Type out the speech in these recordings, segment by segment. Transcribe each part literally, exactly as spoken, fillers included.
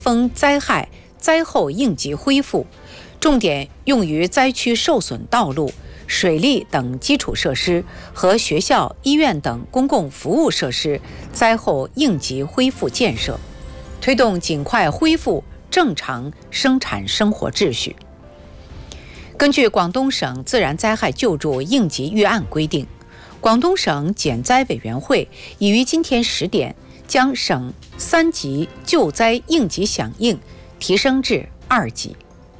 风灾害灾后应急恢复，重点用于灾区受损道路、水利等基础设施和学校、医院等公共服务设施灾后应急恢复建设，推动尽快恢复正常生产生活秩序。根据广东省自然灾害救助应急预案规定，广东省减灾委员会已于今天十点将省三级救灾应急响应提升至二级。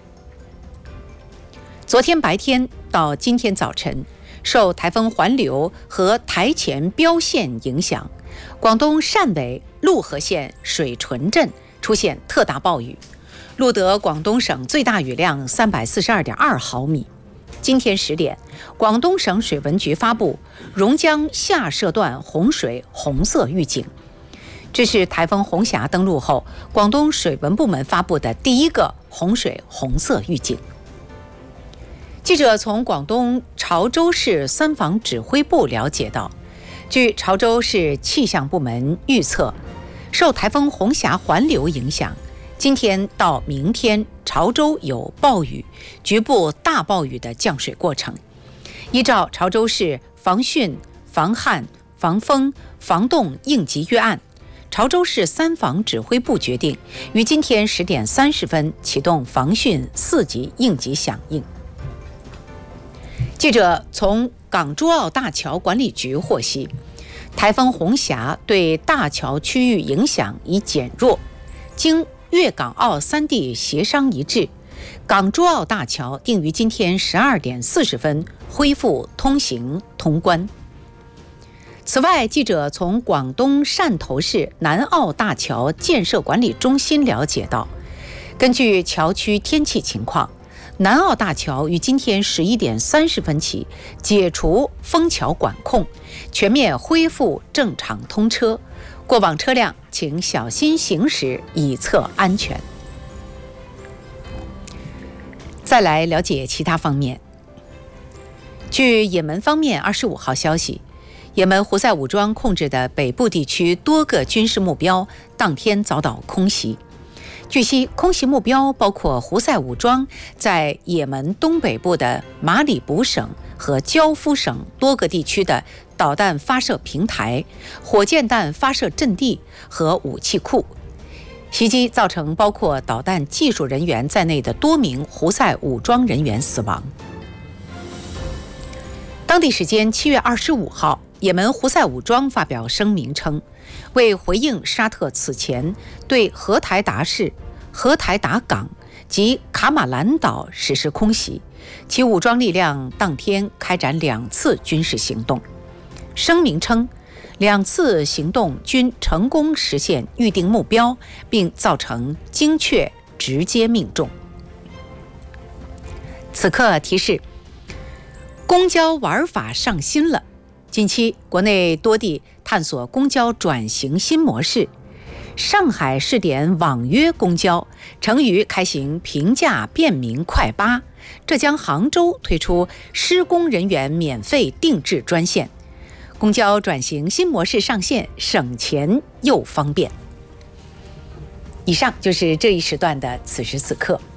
昨天白天到今天早晨，受台风环流和台前标线影响，广东汕尾陆河县水纯镇出现特大暴雨，录得广东省最大雨量三百四十二点二毫米。今天十点，广东省水文局发布榕江下涉段洪水红色预警，这是台风红霞登陆后广东水文部门发布的第一个洪水红色预警。记者从广东潮州市三防指挥部了解到，据潮州市气象部门预测，受台风红霞环流影响，今天到明天潮州有暴雨，局部大暴雨的降水过程。依照潮州市防汛、防旱、防风、防冻应急预案，潮州市三防指挥部决定于今天十点三十分启动防汛四级应急响应。记者从港珠澳大桥管理局获悉，台风红霞对大桥区域影响已减弱，经粤港澳三地协商一致，港珠澳大桥定于今天十二点四十分恢复通行通关。此外，记者从广东汕头市南澳大桥建设管理中心了解到，根据桥区天气情况，南澳大桥于今天十一点三十分起解除封桥管控，全面恢复正常通车，过往车辆请小心行驶，以策安全。再来了解其他方面。据也门方面二十五号消息，也门胡塞武装控制的北部地区多个军事目标当天遭到空袭。据悉，空袭目标包括胡塞武装在也门东北部的马里卜省和焦夫省多个地区的导弹发射平台、火箭弹发射阵地和武器库。袭击造成包括导弹技术人员在内的多名胡塞武装人员死亡。当地时间七月二十五号，也门胡塞武装发表声明称，为回应沙特此前对荷台达市、荷台达港及卡马兰岛实施空袭，其武装力量当天开展两次军事行动。声明称，两次行动均成功实现预定目标，并造成精确直接命中。此刻提示，公交玩法上新了。近期，国内多地探索公交转型新模式。上海试点网约公交，成渝开行平价便民快巴，浙江杭州推出施工人员免费定制专线。公交转型新模式上线，省钱又方便。以上就是这一时段的此时此刻。